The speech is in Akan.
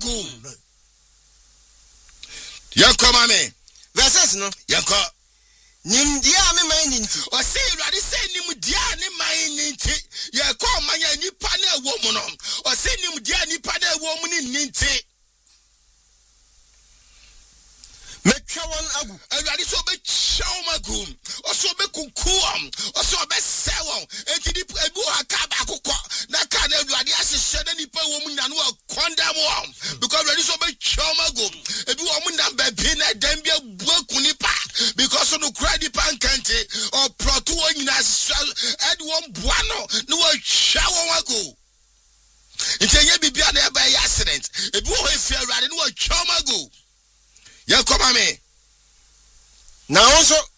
agu. Yanko mame. Verses no. Yanko. Nimdia me man ninti. O say Awurade say nimdia ne man ninti. Yanko man ya nipa na ewo mu no. O say nimdia nipa na ewo mu ni ninti. Metwa won agu. Awurade so be chaw magum. O so be kunkuam. O so be sewon. Enti di ebu aka ba akokọ. Na ka na Awurade asese na nipa wo mu na no condemn won. Because Awurade so be chaw magum. Ebi wo mu na ba bi na dem bia buaku nipa. Because no credit pan kante or proto nyina ed won buano no wo chaw won agu. Enti enye bibia na e ba accident. Ebi wo efi Awurade no wo chaw magu. Ya come me. Na also